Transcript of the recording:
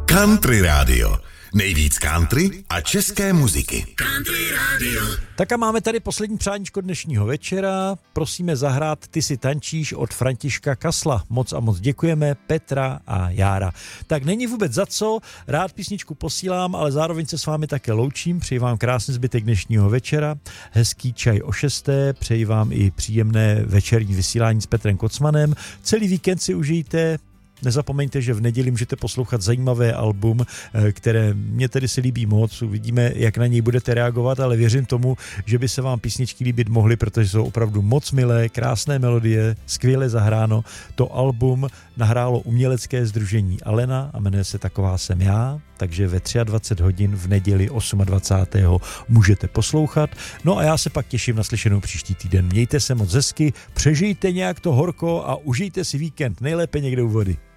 Country Radio. Nejvíc country a české muziky. Country Radio. Tak a máme tady poslední přáníčko dnešního večera. Prosíme zahrát Ty si tančíš od Františka Kasla. Moc a moc děkujeme, Petra a Jára. Tak není vůbec za co, rád písničku posílám, ale zároveň se s vámi také loučím. Přeji vám krásný zbytek dnešního večera, hezký čaj o 6, přeji vám i příjemné večerní vysílání s Petrem Kocmanem. Celý víkend si užijte. Nezapomeňte, že v neděli můžete poslouchat zajímavé album, které mě tedy se líbí moc. Uvidíme, jak na něj budete reagovat, ale věřím tomu, že by se vám písničky líbit mohly, protože jsou opravdu moc milé, krásné melodie, skvěle zahráno. To album nahrálo umělecké sdružení Alena a jmenuje se Taková jsem já, takže ve 23 hodin v neděli 28. můžete poslouchat. No a já se pak těším na slyšenou příští týden. Mějte se moc hezky, přežijte nějak to horko a užijte si víkend, nejlépe někde u vody.